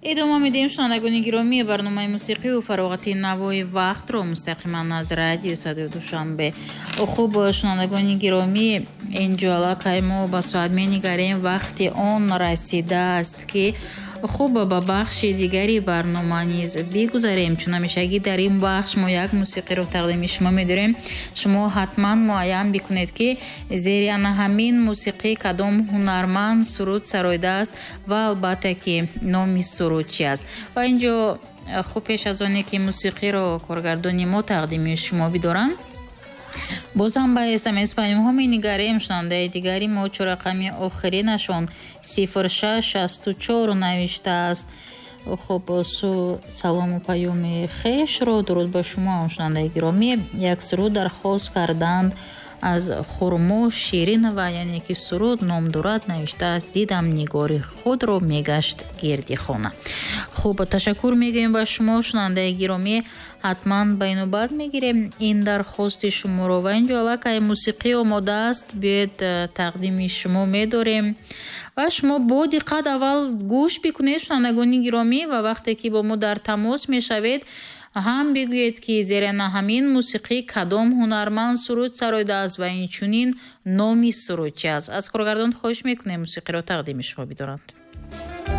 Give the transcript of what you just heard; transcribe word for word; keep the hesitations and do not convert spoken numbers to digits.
идома медиҳем шунавандагони гиромӣ барномаи мусиқию фароғати навои вақтро мустақиман аз радио садои душанбе. хуб шунавандагони гиромӣ, инҷо аллакай мо ба соат менигарем, вақти он расидааст ки хуб ба бахши дигари барнома низ бигузарем. Чун ҳамешагӣ дар ин бахш мо як мусиқиро тақдими шумо медорем. Шумо ҳатман муайян бикунед ки зери ана ҳамин мусиқӣ кадом ҳунарманд суруд сароидааст ва албатта ки номи суруд чи аст. Ва инҷо хуб пеш аз оне ки мусиқиро коргардони мо тақдими шумо бидоранд, бозам ба смс паёмҳо менигарем. шунавандаи дигари мо чорақами охиринашон сифр шаш шасту чор навиштааст. хуб су салому паёми хешро дуруд ба шумо шунавандаи гиромӣ. Як суруд дархост карданд аз хурмо Ширинова, яъне ки суруд ном дорад, навиштааст дидам нигори худро мегашт гирди хона. хуб ташаккур мегӯем ба шумо шунавандаи гиромӣ. ҳатман ба инобат мегирем ин дархости шуморо. ва инҷо аллакай мусиқӣ омода аст, биёед тақдими шумо медорем ва шумо бо диққат аввал гӯш бикунед шунавандагони гиромӣ ва вақте ки бо мо дар тамос мешавед ҳам бигӯед ки зери на ҳамин мусиқӣ кадом ҳунарманд суруд сароидааст ва инчунин номи суруд чи аст. Аз коргардон хоҳиш мекунем мусиқиро тақдими шумо бидоранд.